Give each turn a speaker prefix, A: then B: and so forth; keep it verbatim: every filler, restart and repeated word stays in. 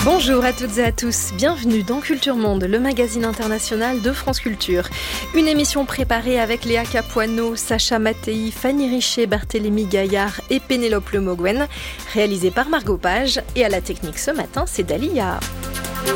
A: Bonjour à toutes et à tous, bienvenue dans Culture Monde, le magazine international de France Culture. Une émission préparée avec Léa Capuano, Sacha Mattei, Fanny Richet, Barthélémy Gaillard et Pénélope Le Moguen, réalisée par Margot Page. Et à la technique ce matin, c'est Dalia.